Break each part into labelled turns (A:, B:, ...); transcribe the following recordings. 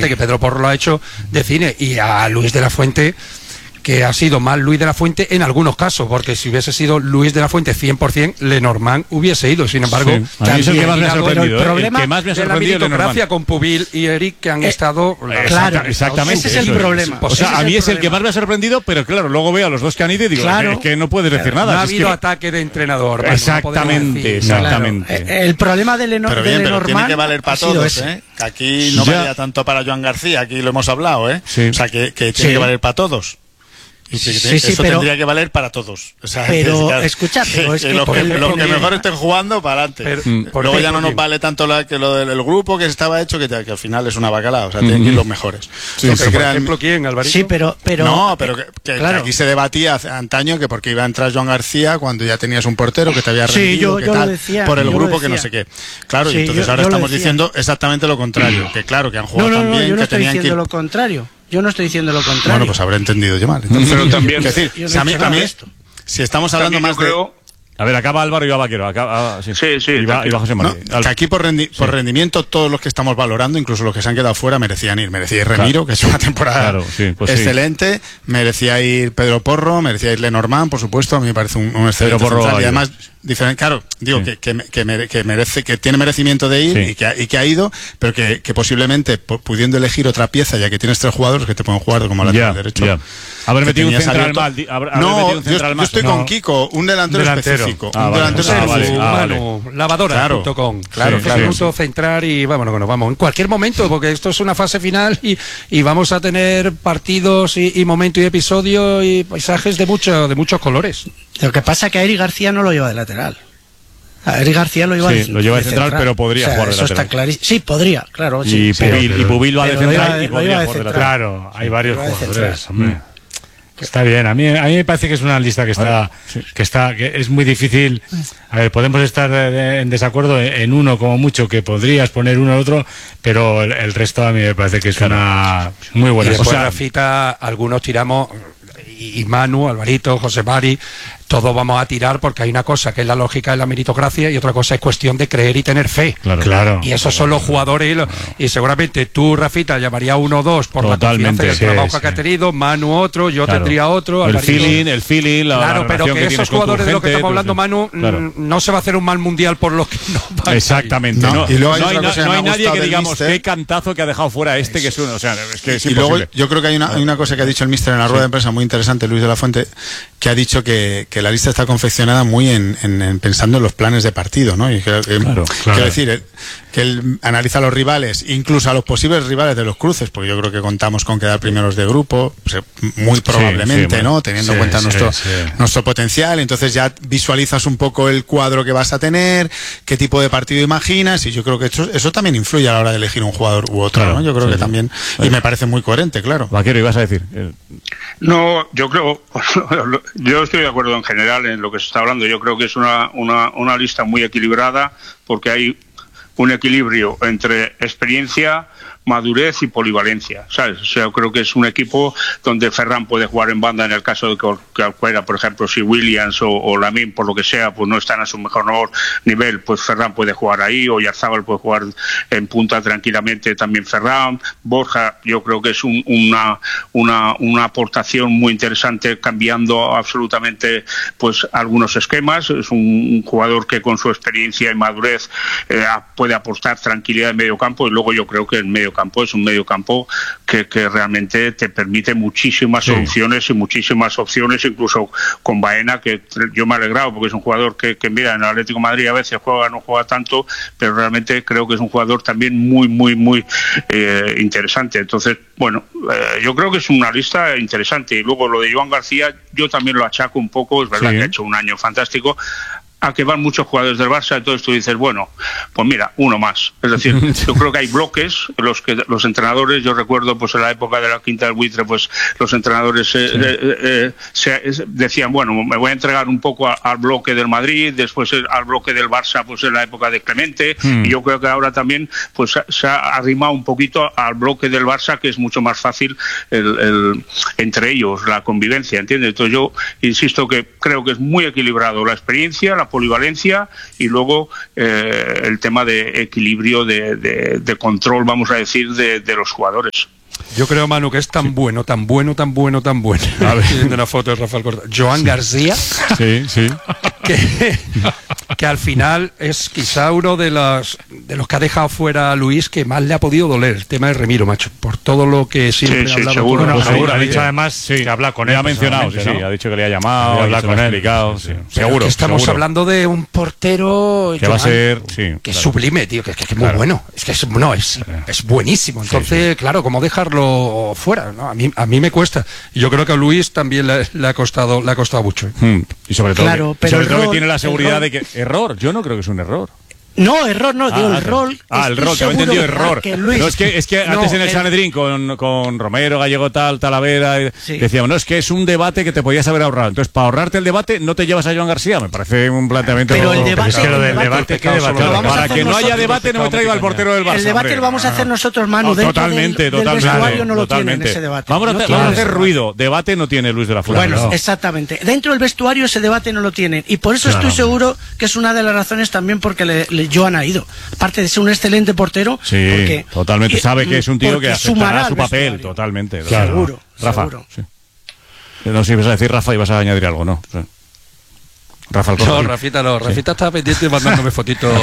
A: aparte que Pedro Porro lo ha hecho de cine, y a Luis de la Fuente, que ha sido más Luis de la Fuente en algunos casos, porque si hubiese sido Luis de la Fuente 100%, Lenormand hubiese ido. Sin embargo,
B: a mí es el que más me ha sorprendido.
A: El problema
B: que más me ha
A: de la meritocracia con Pubil y Eric, que han estado...
B: Claro, exactamente.
C: Ese es el problema.
B: O sea, a mí es el que más me ha sorprendido, pero claro, luego veo a los dos que han ido y digo, es que no puedes decir nada.
A: No ha habido ataque de entrenador.
B: Exactamente, exactamente.
C: El problema de Lenormand...
D: Pero bien, pero tiene que valer para todos, ¿eh? Que aquí no valía tanto para Joan García, aquí lo hemos hablado, ¿eh? O sea, que tiene que valer para todos. Y eso tendría que valer para todos. O sea,
C: pero escucha, pero es que
D: los que mejor estén jugando, para adelante. Luego ya no nos vale tanto que lo del grupo que estaba hecho, que al final es una bacalao. O sea, tienen que ir los mejores.
A: Por ejemplo, ¿quién, Alvarito?
C: Sí, pero
D: no, pero que aquí se debatía antaño que porque iba a entrar Joan García cuando ya tenías un portero que te había rendido,
C: yo lo decía,
D: por el grupo que no sé qué. Claro, y entonces ahora estamos diciendo exactamente lo contrario. Que claro, que han jugado tan bien,
C: yo no
D: que
C: estoy
D: tenían que
C: diciendo lo contrario. Yo no estoy diciendo lo contrario.
D: Bueno, pues habré entendido yo mal. Entonces,
E: pero también...
D: Es decir, si estamos hablando más de...
B: A ver, acaba Álvaro y va Vaquero.
E: Sí.
B: Y va José María.
D: Que aquí por rendimiento todos los que estamos valorando, incluso los que se han quedado fuera, merecían ir. Merecía ir Remiro, que es una temporada excelente. Merecía ir Pedro Porro, merecía ir Lenormand, por supuesto. A mí me parece un excelente central. Y además, diferente, claro, digo que merece, que tiene merecimiento de ir y que ha ido, pero que posiblemente pudiendo elegir otra pieza, ya que tienes 3 jugadores que te pueden jugar como lateral derecho.
B: Haber metido un central mal.
D: Yo estoy con Kiko, un delantero específico. Un delantero
A: específico. Lavadora.com.
D: Claro.
A: Punto central y vámonos, nos vamos. En cualquier momento, porque esto es una fase final y vamos a tener partidos y momentos y episodios y paisajes de muchos colores.
C: Lo que pasa es que a Eric García no lo lleva de lateral. A Eric García lo lleva de
B: central, pero podría jugar de lateral.
C: Eso está clarísimo. Sí, podría, claro.
B: Y Pubil va de central y podría jugar de lateral.
F: Claro, hay varios jugadores, hombre. Está bien, a mí me parece que es una lista que es muy difícil. A ver, podemos estar en desacuerdo en uno como mucho, que podrías poner uno al otro, pero el resto a mí me parece que es una muy buena.
A: Y después Rafita, algunos tiramos, y Manu, Alvarito, José Mari, todos vamos a tirar porque hay una cosa que es la lógica de la meritocracia y otra cosa es cuestión de creer y tener fe.
F: Claro.
A: Y esos son los jugadores y seguramente tú, Rafita, llamaría 1 o 2 por la confianza y el trabajo que ha tenido, Manu otro, yo tendría otro.
B: El feeling,
A: claro, pero que esos jugadores de los que estamos hablando, Manu, no se va a hacer un mal mundial por los que no van.
B: Exactamente.
D: No
B: hay nadie que digamos qué cantazo que ha dejado fuera que es uno. O sea, es que es
D: y luego yo creo que hay una cosa que ha dicho el míster en la rueda de prensa muy interesante, Luis de la Fuente, que ha dicho que la lista está confeccionada muy en pensando en los planes de partido, ¿no? Y quiero decir que él analiza a los rivales, incluso a los posibles rivales de los cruces, porque yo creo que contamos con quedar primeros de grupo, muy probablemente, ¿no? Teniendo en cuenta nuestro potencial, entonces ya visualizas un poco el cuadro que vas a tener, qué tipo de partido imaginas, y yo creo que eso también influye a la hora de elegir un jugador u otro, ¿no? Yo creo que también, y me parece muy coherente, claro.
B: Vaquero, ¿ibas a decir?
E: No, yo creo, yo estoy de acuerdo en general en lo que se está hablando. Yo creo que es una lista muy equilibrada porque hay un equilibrio entre experiencia, madurez y polivalencia, ¿sabes? O sea, creo que es un equipo donde Ferran puede jugar en banda en el caso de que fuera, por ejemplo, si Williams o Lamine, por lo que sea, pues no están a su mejor nivel, pues Ferran puede jugar ahí, o Yarzábal puede jugar en punta tranquilamente también Ferran. Borja, yo creo que es una aportación muy interesante, cambiando absolutamente pues algunos esquemas. Es un jugador que con su experiencia y madurez puede aportar tranquilidad en medio campo, y luego yo creo que el medio campo es un medio campo que realmente te permite muchísimas soluciones y muchísimas opciones, incluso con Baena, que yo me he alegrado porque es un jugador que mira, en el Atlético de Madrid a veces no juega tanto, pero realmente creo que es un jugador también muy interesante. Entonces, bueno, yo creo que es una lista interesante. Y luego lo de Joan García, yo también lo achaco un poco, es verdad que ha hecho un año fantástico, a que van muchos jugadores del Barça, entonces tú dices, bueno, pues mira, uno más. Es decir, yo creo que hay bloques, los entrenadores, yo recuerdo pues en la época de la Quinta del Buitre, pues los entrenadores decían, bueno, me voy a entregar un poco al bloque del Madrid, después al bloque del Barça, pues en la época de Clemente, y yo creo que ahora también pues se ha arrimado un poquito al bloque del Barça, que es mucho más fácil entre ellos, la convivencia, ¿entiendes? Entonces yo insisto que creo que es muy equilibrado la experiencia, la polivalencia y luego el tema de equilibrio, de control, vamos a decir, de los jugadores.
A: Yo creo, Manu, que es tan bueno. A ver, viendo una foto de Rafael Cortés. Joan García.
B: Sí.
A: Que al final es quizá uno de los que ha dejado fuera a Luis que más le ha podido doler el tema de Remiro, macho, por todo lo que siempre ha hablado.
F: Seguro. Ha dicho además que habla con él.
B: Ha mencionado, ha dicho que le ha llamado,
F: habla con él.
B: Explicado, seguro.
A: Estamos hablando de un portero
B: que va a ser,
A: que es sublime, tío, que es muy bueno. Es buenísimo. Entonces, claro, ¿cómo dejarlo fuera? ¿No? A mí me cuesta. Y yo creo que a Luis también le ha costado mucho.
B: Y sobre todo,
C: que
B: tiene la seguridad de que error. Yo no creo que es un error.
C: No, error no, digo el rol.
B: El rol, que había entendido error. No, es que antes en el Sanedrín con Romero, Gallego Talavera, decíamos, no, es que es un debate que te podías haber ahorrado. Entonces, para ahorrarte el debate, no te llevas a Joan García. Me parece un planteamiento.
C: Pero el debate,
F: es que lo del debate, ¿qué debate?
B: Para que no haya debate, no me traiga al portero del Barça.
C: El debate lo vamos a hacer nosotros, Manu.
B: Totalmente.
C: Del vestuario no lo tienen ese debate.
B: Vamos a hacer ruido. Debate no tiene Luis de la Fuente.
C: Bueno, exactamente. Dentro del vestuario ese debate no lo tienen. Y por eso estoy seguro que es una de las razones también porque Joan ha ido. Aparte de ser un excelente portero.
B: Sí, porque, totalmente. Sabe que es un tío que aceptará su papel, totalmente.
C: Seguro.
B: Rafa. Sí. No sé si ibas a decir Rafa y vas a añadir algo, ¿no? Sí. Rafa
A: No, Rafita estaba pendiente mandándome fotitos.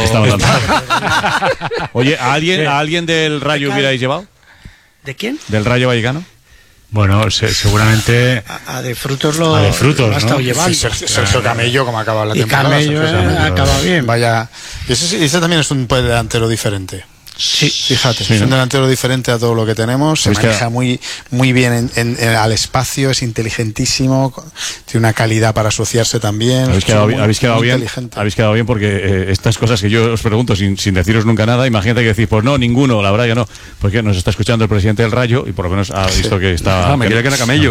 B: Oye, ¿a alguien del Rayo hubierais llevado?
C: ¿De quién?
B: ¿Del Rayo Vallecano?
F: Bueno, seguramente
C: a De Frutos lo
F: ha estado
C: ¿no?
D: llevando. Sergio Camello, como ha acabado la temporada.
C: Camello ha acabado bien.
D: Vaya, ese también es un delantero diferente.
C: Sí,
D: fíjate, es un delantero diferente a todo lo que tenemos, se maneja muy bien al espacio, es inteligentísimo, tiene una calidad para asociarse también.
B: Habéis quedado bien porque estas cosas que yo os pregunto sin deciros nunca nada, imagínate que decís, pues no, ninguno, la verdad ya no, porque nos está escuchando el presidente del Rayo y por lo menos ha visto que está...
A: me quería que era Camello.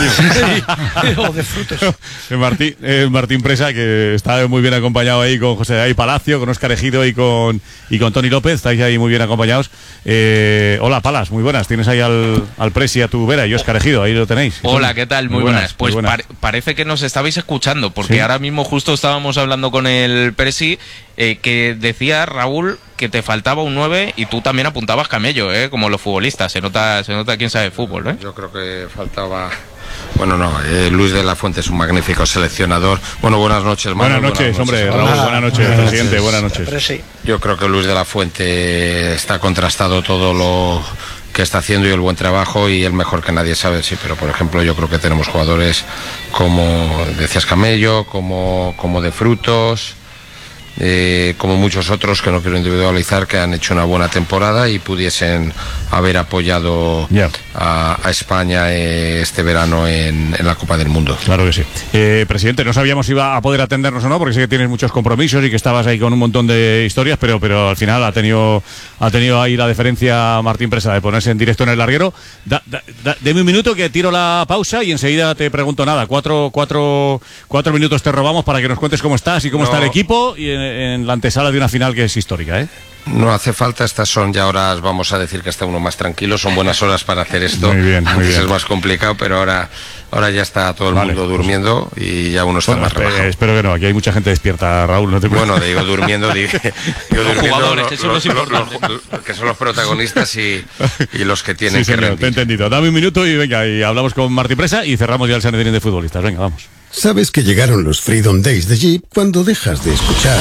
C: O De Frutos.
B: Martín Presa, que está muy bien acompañado ahí con José David Palacio, con Óscar Ejido y con Toni López, estáis ahí muy bien acompañados. Hola, Palas, muy buenas. Tienes ahí al Presi a tu vera y Óscar Ejido, ahí lo tenéis.
G: Hola, ¿qué tal? Muy buenas. Pues parece que nos estabais escuchando, porque ahora mismo justo estábamos hablando con el Presi, que decía, Raúl, que te faltaba un 9 y tú también apuntabas Camello, como los futbolistas. Se nota quién sabe de fútbol, ¿eh?
H: Yo creo que faltaba... Bueno, no, Luis de la Fuente es un magnífico seleccionador. Bueno, buenas noches, Manuel.
B: Buenas noches, hombre, Raúl, buenas noches, presidente, buenas noches.
H: Yo creo que Luis de la Fuente está contrastado todo lo que está haciendo y el buen trabajo, y el mejor que nadie sabe, sí, pero por ejemplo yo creo que tenemos jugadores como decías Camello, como De Frutos, como muchos otros que no quiero individualizar, que han hecho una buena temporada y pudiesen haber apoyado a España este verano en la Copa del Mundo.
B: Claro que sí. Presidente, no sabíamos si iba a poder atendernos o no, porque sé que tienes muchos compromisos y que estabas ahí con un montón de historias, pero al final ha tenido ahí la deferencia Martín Presa de ponerse en directo en el larguero. Deme un minuto que tiro la pausa y enseguida te pregunto nada. Cuatro minutos te robamos para que nos cuentes cómo estás y cómo está el equipo y en la antesala de una final que es histórica, ¿eh?
H: No hace falta, estas son ya horas, vamos a decir que está uno más tranquilo, son buenas horas para hacer esto.
B: Muy bien.
H: Es más complicado, pero ahora ya está todo el mundo durmiendo y ya uno está más relajado.
B: Espero que no, aquí hay mucha gente despierta, Raúl, no te preocupes.
H: Bueno, digo durmiendo,
G: los jugadores, que son los importantes,
H: que son los protagonistas y los que tienen que rendir.
B: Te he entendido. Dame un minuto y venga, y hablamos con Martín Presa y cerramos ya el Sanedrín de futbolistas. Venga, vamos.
I: Sabes que llegaron los Freedom Days de Jeep cuando dejas de escuchar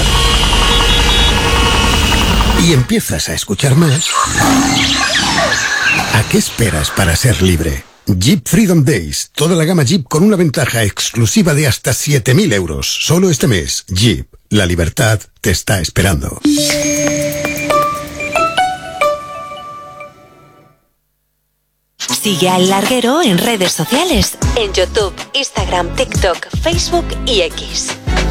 I: y empiezas a escuchar más. ¿A qué esperas para ser libre? Jeep Freedom Days, toda la gama Jeep con una ventaja exclusiva de hasta 7.000 euros. Solo este mes, Jeep, la libertad te está esperando.
J: Sigue al Larguero en redes sociales, en YouTube, Instagram, TikTok, Facebook y X.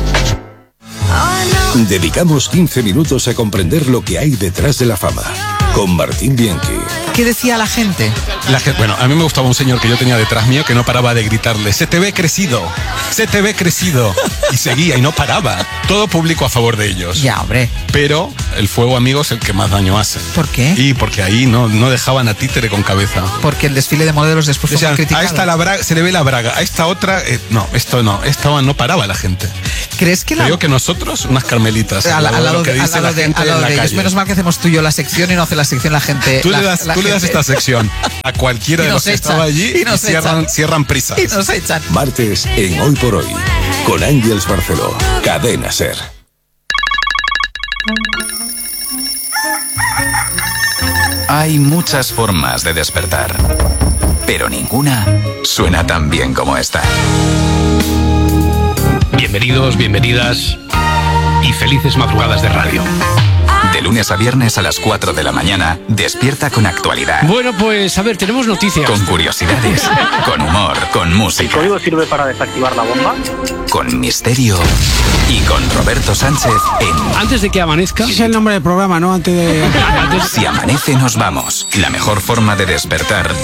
K: Dedicamos 15 minutos a comprender lo que hay detrás de la fama, con Martín Bianchi.
L: ¿Qué decía la gente? Bueno, a mí me gustaba un señor que yo tenía detrás mío que no paraba de gritarle: se te ve crecido, se te ve crecido. Y seguía y no paraba. Todo público a favor de ellos. Ya, hombre. Pero el fuego amigo es el que más daño hace.
M: ¿Por qué?
L: Y porque ahí no dejaban a títere con cabeza.
M: Porque el desfile de modelos después fue muy criticado.
L: A esta la braga, se le ve la braga, a esta otra, no, esto no, esta no paraba la gente.
M: ¿Crees que
L: Creo que nosotros, unas carmelitas.
M: Al lado de ellos. Menos mal que hacemos tú y yo la sección y no hace la sección la gente.
L: Tú le das esta sección a cualquiera de los que estaba allí y cierran prisas.
M: Y nos echan.
K: Martes en Hoy por Hoy, con Ángels Barceló, Cadena SER.
N: Hay muchas formas de despertar, pero ninguna suena tan bien como esta.
O: Bienvenidos, bienvenidas y felices madrugadas de radio.
N: De lunes a viernes a las 4 de la mañana, despierta con actualidad.
O: Bueno, pues a ver, tenemos noticias.
N: Con curiosidades, con humor, con música.
P: ¿El código sirve para desactivar la bomba?
N: Con misterio y con Roberto Sánchez en...
O: Antes de que amanezca...
C: Ese es el nombre del programa, ¿no? Antes de...
N: Si amanece nos vamos. La mejor forma de despertar